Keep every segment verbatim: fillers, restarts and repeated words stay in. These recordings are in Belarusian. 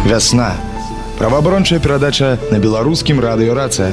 Вясна. Праваабарончая перадача на беларускім радыё Рацыя.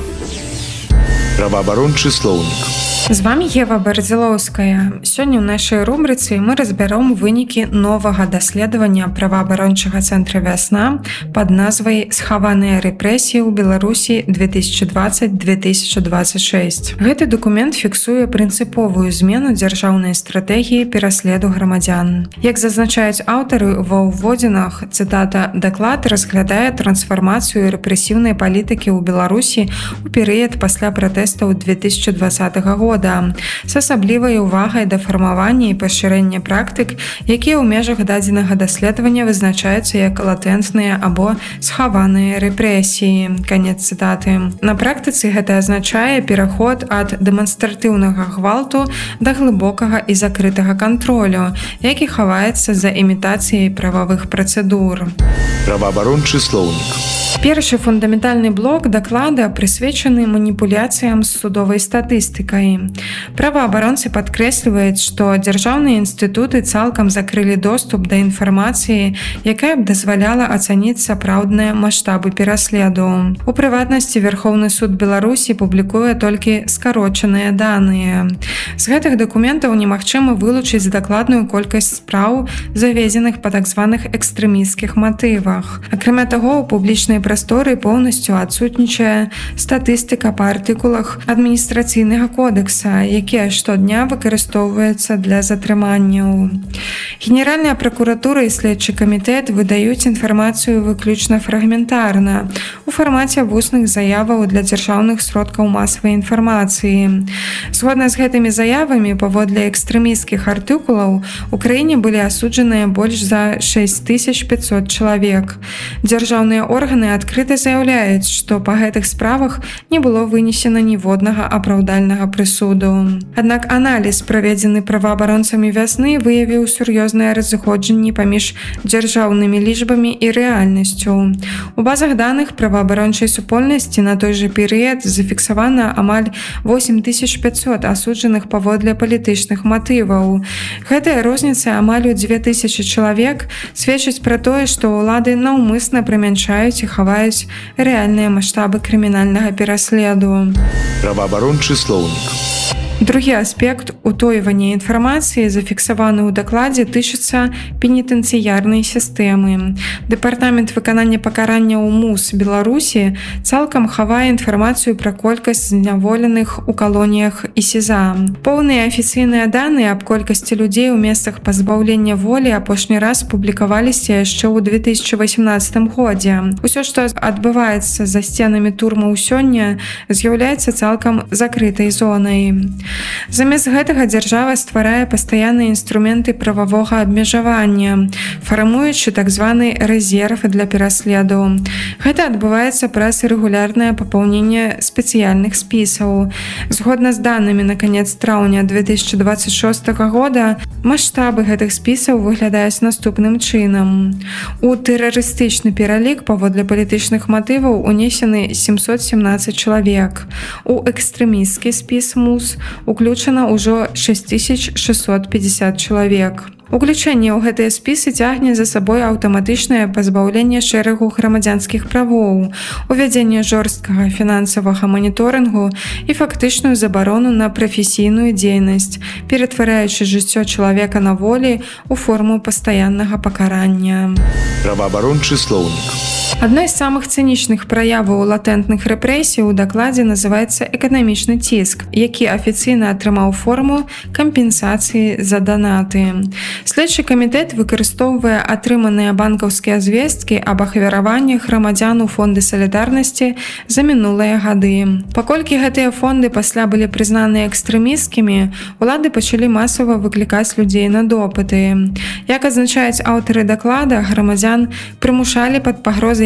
Праваабарончы слоўнік. З вами Ева Барзілоўская. Сёння ў нашай рубрыцы мы разбяром вынікі новага даследавання праваабарончага цэнтра «Вясна» пад назвай «Схаваныя рэпрэсіі ў Беларусі две тысячи двадцать - две тысячи двадцать шесть». Гэты дакумент фіксуе прынцыповую змену дзяржаўнай стратэгіі пераследу грамадзян. Як зазначаюць аўтары ва ўводзінах, цытата, «Даклад разглядае трансфармацыю рэпрэсіўнай палітыкі ў Беларусі ў перыяд пасля пратэстаў две тысячи двадцатага года с асаблівай увагай да фармавання і пашырэння практык, якія ў межах дадзенага даследавання вызначаюцца як латэнтныя або схаваныя рэпрэсіі. Канец цытаты. На практыцы гэта азначае пераход ад дэманстратыўнага гвалту да глыбокага і закрытага кантролю, які хаваецца за імітацыяй прававых працэдур. Праваабарончы слоўнік. Першы фундаментальны блок даклада прысвечаны маніпуляцыям з судовай статыстыкай. Праваабаронцы падкрэсліваюць, што дзяржаўныя інстытуты цалкам закрылі доступ да інфармацыі, якая б дазваляла ацаніць сапраўдныя маштабы пераследу. У прыватнасці Верхоўны суд Беларусі публікуе толькі скарочаныя даныя. З гэтых дакументаў немагчыма вылучыць дакладную колькасць спраў, завезеных па так званых экстрэмісцкіх матывах. Акрамя таго, у публічнай прасторы поўнасцю адсутнічае статыстыка па артыкулах адміністрацыйнага кодекса, якія штодня выкарыстоўваюцца для затрыманняў. Генеральная пракуратура і следчы камітэт выдаюць інфармацыю выключна фрагментарна у фармаце вусных заяваў для дзяржаўных сродкаў масавай інфармацыі. Згодна з гэтымі заявамі, паводле экстрэмісцкіх артыкулаў, у краіне былі асуджаныя больш за шэсць тысяч пятьсот чалавек. Дзяржаўныя органы адкрыта заяўляюць, што па гэтых справах не было вынесена ніводнага апраўдальнага прысуду. Аднак аналіз, праведзены праваабаронцамі «Вясны», выявіў сур'ёзныя разыходжанні паміж дзяржаўнымі лічбамі і рэальнасцю. У базах даных праваабарончай супольнасці на той жа перыяд зафіксавана амаль восемь тысяч пятьсот асуджаных паводле палітычных матываў. Гэтая розніца амаль у дзве тысячы чалавек сведчыць пра тое, што ўлады наўмысна прымяншаюць і хаваюць рэальныя маштабы крымінальнага пераследу. Праваабарончы слоўнік. Другі аспект утойвання інфармацыі, зафіксаваны ў дакладзе, тычыцца пенітэнцыярнай сістэмы. Дэпартамент выканання пакарання ў МУС Беларусі цалкам хавае інфармацыю пра колькасць зняволеных у калоніях і СІЗА. Поўныя афіцыйныя даныя аб колькасці людзей у месцах пазбаўлення волі апошні раз публікаваліся яшчэ ў две тысячи восемнадцатым годзе. Усё, што адбываецца за сценамі турмаў сёння, з'яўляецца цалкам закрытай зонай. Замест гэтага дзяржава стварае пастаянныя інструменты прававога абмежавання, фармуючы так званы рэзерв для пераследу. Гэта адбываецца праз рэгулярнае папаўненне спецыяльных спісаў. Згодна з данымі на канец траўня две тысячи двадцать шостага года, маштабы гэтых спісаў выглядаюць наступным чынам. У тэрарыстычны пералік паводле палітычных матываў унесены семьсот семнадцать чалавек. У экстрэмісцкі спіс МУС уключана ўжо шесть тысяч шестьсот пятьдесят чалавек. Уключэнне ў гэтыя спісы цягне за сабой аўтаматычнае пазбаўленне шэрагу грамадзянскіх правоў, увядзенне жорсткага фінансавага маніторынгу і фактычную забарону на прафесійную дзейнасць, ператвараючы жыццё чалавека на волі ў форму пастаяннага пакарання. Праваабарончы слоўнік. Адной з самых цынічных праяваў латэнтных рэпрэсій у дакладзе называецца эканамічны ціск, які афіцыйна атрымаў форму кампенсацыі за данаты. Следчы камітэт выкарыстоўвае атрыманыя банкаўскія звесткі аб ахвяраваннях грамадзян у фонды салідарнасці за мінулыя гады. Паколькі гэтыя фонды пасля былі прызнаныя экстрэмісцкімі, улады пачалі масава выклікаць людзей на допыты. Як адзначаюць аўтары даклада, грамадзян прымушалі пад пагрозай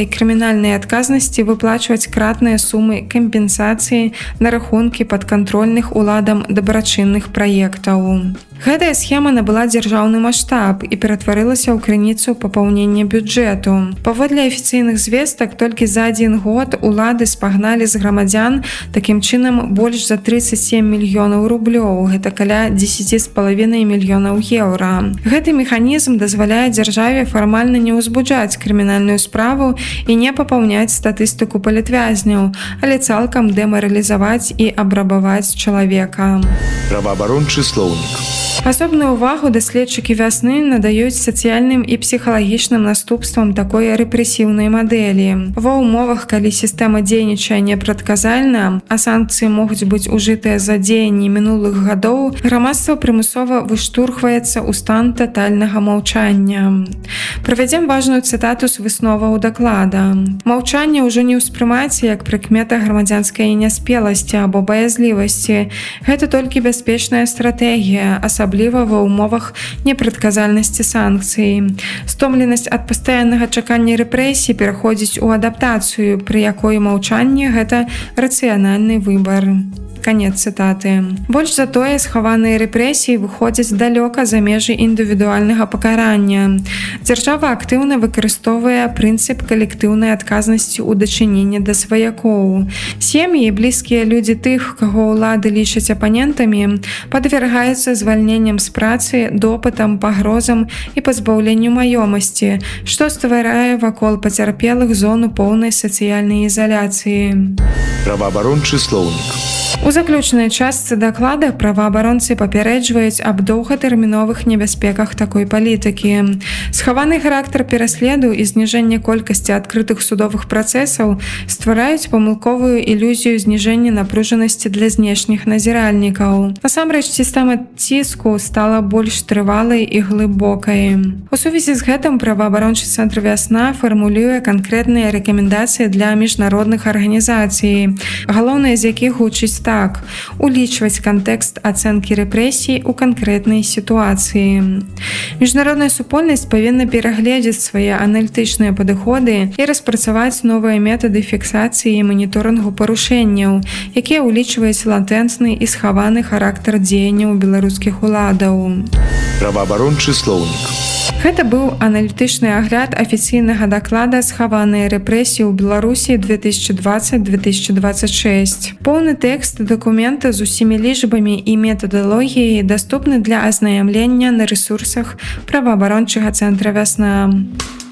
крымінальнай адказнасці выплачваць кратныя сумы кампенсацыі на рахункі падкантрольных уладам дабрачынных праектаў. Гэтая схема набыла дзяржаўны маштаб і ператварылася ў крыніцу папаўнення бюджэту. Паводле афіцыйных звестак, толькі за адзін год улады спагналі з грамадзян такім чынам больш за тридцать семь мільёнаў рублёў, гэта каля дзесяць з паловиной мільёнаў еўра. Гэты механізм дазваляе дзяржаве фармальна не ўзбуджаць крымінальную справу і не папаўняць статыстыку палітвязняў, але цалкам дэмаралізаваць і абрабаваць чалавека. Праваабарончы слоўнік. Асобную ўвагу даследчыкі вясны надаюць сацыяльным і псіхалагічным наступствам такой рэпрэсіўнай мадэлі. Ва ўмовах, калі сістэма дзейнічае непрадказальна, а санкцыі могуць быць ужытыя за дзеянні мінулых гадоў, грамадства прымусова выштурхваецца ў стан татальнага маўчання. Правядзем важную цытату з высноваў даклада. Маўчанне ўжо не ўспрымаецца як прыкмета грамадзянскай няспеласці або баязлівасці. Гэта толькі бяспечная стратэгія, асабліва ва ўмовах непрадказальнасці санкцый. Стомленасць ад пастаяннага чакання рэпрэсій пераходзіць у адаптацыю, пры якой маўчанне гэта рацыянальны выбар. Канец цытаты. Больш за тое, схаваныя рэпрэсіі выходзяць далёка за межы індывідуальнага пакарання. Дзяржава актыўна выкарыстоўвае прынцып калектыўнай адказнасці ў дачыненні да сваякоў. Сем'і і блізкія людзі тых, каго ўлады лічаць апанентамі, падвяргаюцца звальненнем з працы, допытам, пагрозам і пазбаўленню маёмасці, што стварае вакол пацярпелых зону поўнай сацыяльнай ізаляцыі. Праваабарончы слоўнік. У заключнай частцы даклада праваабаронцы папярэджваюць аб доўгатэрміновых небяспеках такой палітыкі. Схаваны характар пераследу і зніжэнне колькасці адкрытых судовых працэсаў ствараюць памылковую ілюзію зніжэння напружанасці для знешніх назіральнікаў. Насамрэч, сістэма ціску стала больш трывалай і глыбокай. У сувязі з гэтым праваабарончы цэнтр «Вясна» фармулюе канкрэтныя рэкамендацыі для міжнародных арганізацый, галоўнае з якіх гучыць так: улічваць кантэкст ацэнкі рэпрэсій у канкрэтнай сітуацыі. Міжнародная супольнасць павінна перагледзець свае аналітычныя падыходы і распрацаваць новыя метады фіксацыі і маніторынгу парушэнняў, якія ўлічваюць латэнтны і схаваны характар дзеянняў беларускіх уладаў. Праваабарончы слоўнік. Гэта быў аналітычны агляд афіцыйнага даклада «Схаваныя рэпрэсіі ў Беларусі две тысячи двадцать - две тысячи двадцать шесть». Поўны тэкст дакумента з усімі лічбамі і метадалогіяй даступны для азнаямлення на рэсурсах праваабарончага цэнтра «Вясна».